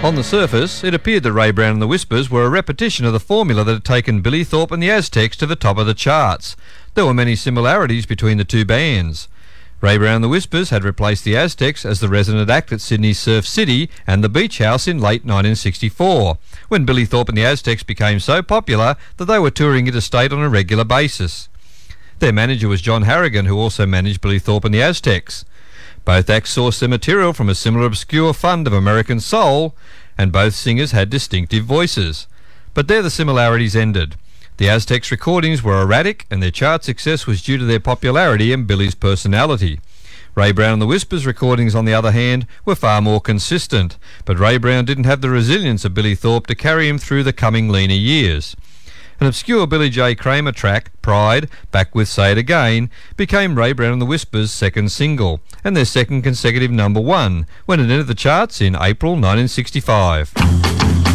On the surface, it appeared that Ray Brown and the Whispers were a repetition of the formula that had taken Billy Thorpe and the Aztecs to the top of the charts. There were many similarities between the two bands. Ray Brown and the Whispers had replaced the Aztecs as the resident act at Sydney's Surf City and the Beach House in late 1964, when Billy Thorpe and the Aztecs became so popular that they were touring interstate on a regular basis. Their manager was John Harrigan, who also managed Billy Thorpe and the Aztecs. Both acts sourced their material from a similar obscure fund of American soul, and both singers had distinctive voices. But there the similarities ended. The Aztecs' recordings were erratic, and their chart success was due to their popularity and Billy's personality. Ray Brown and the Whispers' recordings, on the other hand, were far more consistent, but Ray Brown didn't have the resilience of Billy Thorpe to carry him through the coming leaner years. An obscure Billy J. Kramer track, Pride, back with Say It Again, became Ray Brown and the Whispers' second single, and their second consecutive #1, when it entered the charts in April 1965.